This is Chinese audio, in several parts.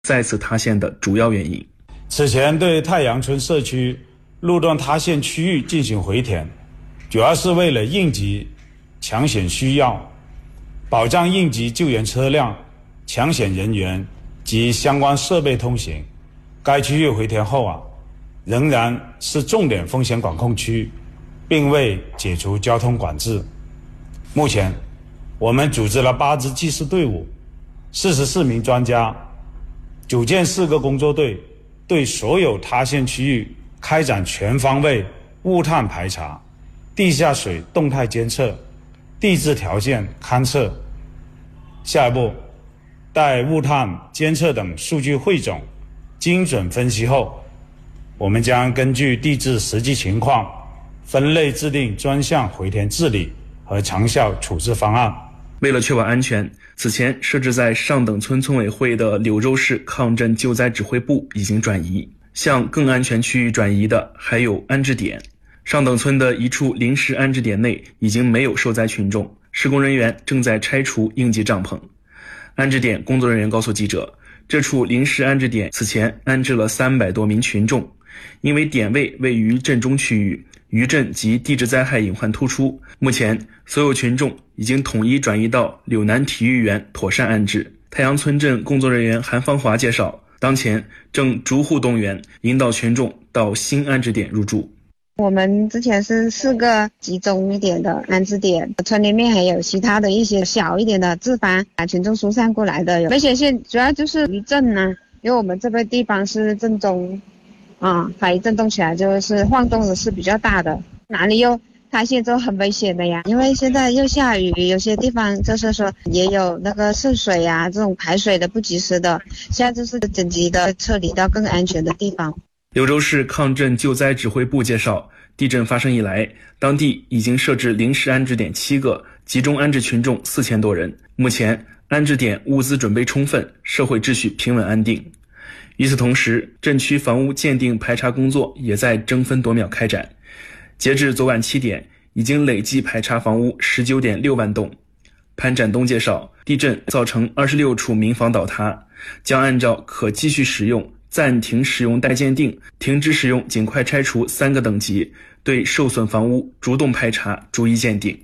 再次塌陷的主要原因。 此前对太阳村社区路段塌陷区域进行回填，主要是为了应急抢险需要，保障应急救援车辆、抢险人员及相关设备通行。该区域回填后仍然是重点风险管控区，并未解除交通管制。目前我们组织了8支技师队伍，44名专家，组建4个工作队，对所有塌陷区域开展全方位物探排查、地下水动态监测、地质条件勘测。下一步，待物探、监测等数据汇总、精准分析后，我们将根据地质实际情况，分类制定专项回填治理和长效处置方案。 为了确保安全，此前设置在上等村村委会的柳州市抗震救灾指挥部已经转移，向更安全区域转移的还有安置点。上等村的一处临时安置点内已经没有受灾群众，施工人员正在拆除应急帐篷。安置点工作人员告诉记者，这处临时安置点此前安置了300多名群众，因为点位位于震中区域，余震及地质灾害隐患突出，目前所有群众已经统一转移到柳南体育园妥善安置。太阳村镇工作人员韩芳华介绍，当前正逐户动员，引导群众到新安置点入住。 我们之前是4个集中一点的安置点，村里面还有其他的一些小一点的置房，群众疏散过来的。危险性主要就是余震呢，因为我们这个地方是震中它一震动起来就是晃动的是比较大的，哪里又塌陷就很危险的呀。因为现在又下雨，有些地方就是说也有那个渗水啊，这种排水的不及时的，现在就是紧急的撤离到更安全的地方。 柳州市抗震救灾指挥部介绍，地震发生以来，当地已经设置临时安置点7个，集中安置群众4000多人。目前安置点物资准备充分，社会秩序平稳安定。与此同时，震区房屋鉴定排查工作也在争分夺秒开展。截至昨晚7点，已经累计排查房屋19.6万栋。潘展东介绍，地震造成26处民房倒塌，将按照可继续使用、暂停使用待鉴定、停止使用尽快拆除3个等级，对受损房屋主动排查，逐一鉴定。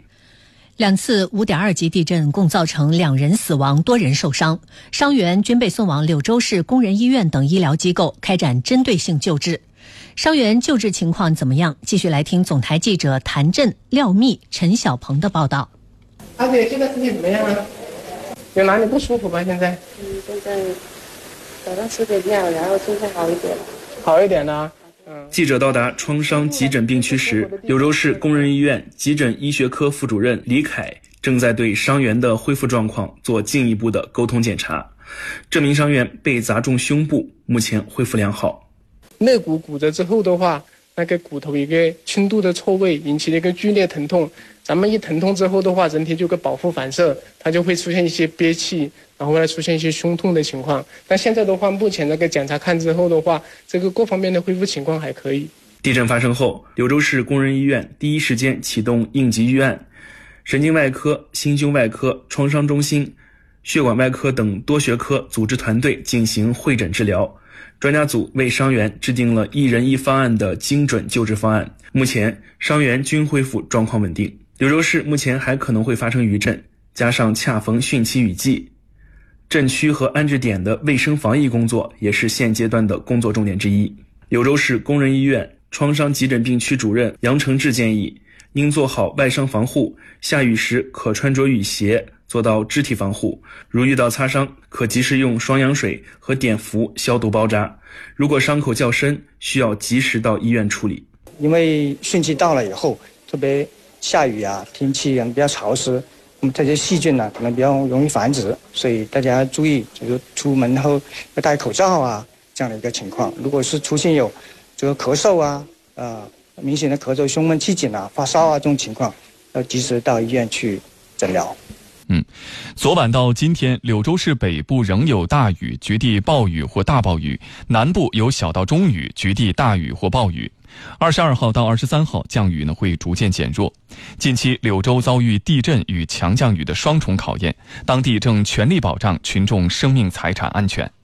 2次5.2级地震共造成2人死亡，多人受伤，伤员均被送往柳州市工人医院等医疗机构开展针对性救治。伤员救治情况怎么样？继续来听总台记者谭震、廖密、陈小鹏的报道。 阿姐，现在身体怎么样啊？有哪里不舒服吗？现在？ 现在早上吃点药，然后现在好一点了。 好一点了。 记者到达创伤急诊病区时，柳州市工人医院急诊医学科副主任李凯正在对伤员的恢复状况做进一步的沟通检查。这名伤员被砸中胸部，目前恢复良好。 肋骨骨折之后的话，那个骨头一个轻度的错位，引起了一个剧烈疼痛。咱们一疼痛之后的话，人体就有个保护反射，它就会出现一些憋气，然后来出现一些胸痛的情况。但现在的话，目前那个检查看之后的话，这个各方面的恢复情况还可以。 地震发生后，柳州市工人医院第一时间启动应急预案，神经外科、心胸外科、创伤中心、血管外科等多学科组织团队进行会诊治疗。专家组为伤员制定了1人1方案的精准救治方案，目前伤员均恢复状况稳定。柳州市目前还可能会发生余震，加上恰逢汛期雨季，震区和安置点的卫生防疫工作也是现阶段的工作重点之一。柳州市工人医院创伤急诊病区主任杨承志建议，应做好外伤防护，下雨时可穿着雨鞋，做到肢体防护。如遇到擦伤，可及时用双氧水和碘伏消毒包扎。如果伤口较深，需要及时到医院处理。 因为汛期到了以后，特别下雨啊，天气比较潮湿，那么这些细菌呢可能比较容易繁殖，所以大家注意，就是出门后要戴口罩啊，这样的一个情况。如果是出现有这个咳嗽啊，明显的咳嗽、胸闷气紧啊、发烧啊这种情况，要及时到医院去诊疗。 昨晚到今天，柳州市北部仍有大雨，局地暴雨或大暴雨；南部有小到中雨，局地大雨或暴雨。22号到23号降雨会逐渐减弱。近期柳州遭遇地震与强降雨的双重考验，当地正全力保障群众生命财产安全。